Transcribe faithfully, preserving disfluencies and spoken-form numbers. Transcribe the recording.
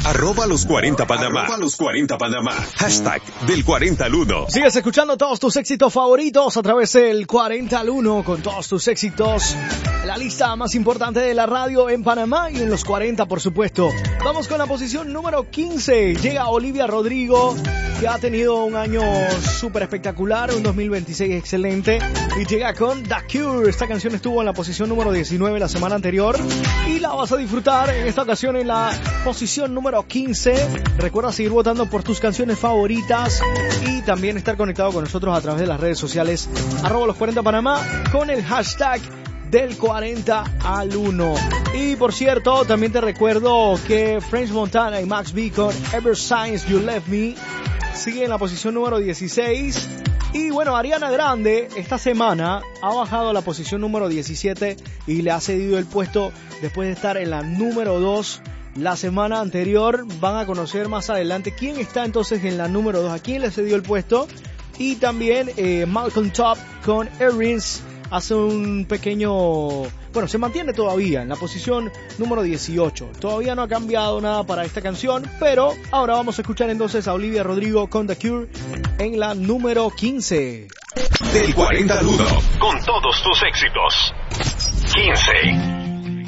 Arroba los cuarenta Panamá. Arroba los cuarenta Panamá. Hashtag del cuarenta al uno. Sigues escuchando todos tus éxitos favoritos a través del cuarenta al uno con todos tus éxitos. La lista más importante de la radio en Panamá y en los cuarenta, por supuesto. Vamos con la posición número quince. Llega Olivia Rodrigo, que ha tenido un año súper espectacular, un dos mil veintiséis excelente. Y llega con The Cure. Esta canción estuvo en la posición número diecinueve la semana anterior. Y la vas a disfrutar en esta ocasión en la posición número quince. Recuerda seguir votando por tus canciones favoritas y también estar conectado con nosotros a través de las redes sociales arroba los cuarenta Panamá con el hashtag del cuarenta al uno. Y por cierto, también te recuerdo que French Montana y Max B con Ever Since You Left Me sigue en la posición número dieciséis. Y bueno, Ariana Grande esta semana ha bajado a la posición número diecisiete y le ha cedido el puesto después de estar en la número dos la semana anterior. Van a conocer más adelante quién está entonces en la número dos, a quién le cedió el puesto. Y también eh, Malcolm Top con Earrings hace un pequeño... Bueno, se mantiene todavía en la posición número dieciocho. Todavía no ha cambiado nada para esta canción, pero ahora vamos a escuchar entonces a Olivia Rodrigo con The Cure en la número quince. Del cuarenta al uno, con todos tus éxitos. quince.